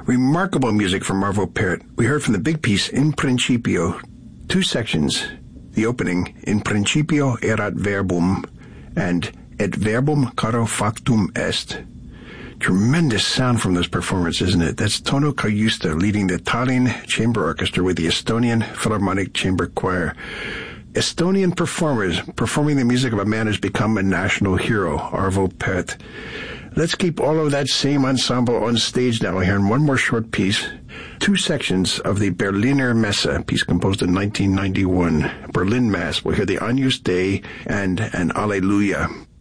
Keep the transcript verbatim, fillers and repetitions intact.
Remarkable music from Arvo Pärt. We heard from the big piece, In Principio, two sections. The opening, In Principio erat verbum, and Et verbum caro factum est. Tremendous sound from this performance, isn't it? That's Tono Kajusta leading the Tallinn Chamber Orchestra with the Estonian Philharmonic Chamber Choir. Estonian performers performing the music of a man who's become a national hero, Arvo Pärt. Let's keep all of that same ensemble on stage now here in one more short piece. Two sections of the Berliner Messe, a piece composed in nineteen ninety-one. Berlin Mass. We'll hear the Agnus Dei and an Alleluia.